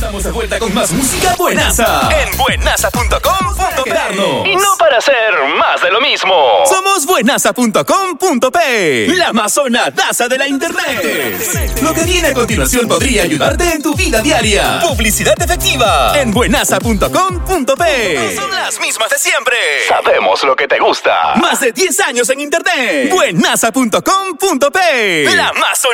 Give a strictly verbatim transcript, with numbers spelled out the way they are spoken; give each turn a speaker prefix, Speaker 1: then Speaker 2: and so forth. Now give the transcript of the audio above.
Speaker 1: Estamos de vuelta con más música buenaza en buenaza punto com punto pe.
Speaker 2: Y no para hacer más de lo mismo.
Speaker 1: Somos buenaza punto com punto pe, la más sonadaza de la internet. Lo que viene a continuación podría ayudarte en tu vida diaria. Publicidad efectiva en buenaza punto com punto pe. Son las mismas de siempre.
Speaker 2: Sabemos lo que te gusta.
Speaker 1: Más de diez años en internet. buenaza punto com punto pe, la más sonadaza.